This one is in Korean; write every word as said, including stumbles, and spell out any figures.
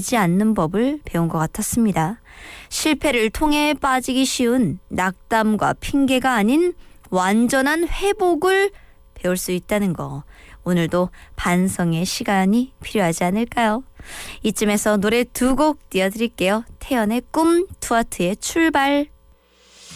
빠지지 않는 법을 배운 것 같았습니다. 실패를 통해 빠지기 쉬운 낙담과 핑계가 아닌 완전한 회복을 배울 수 있다는 거. 오늘도 반성의 시간이 필요하지 않을까요? 이쯤에서 노래 두 곡 띄워드릴게요. 태연의 꿈, 투아트의 출발.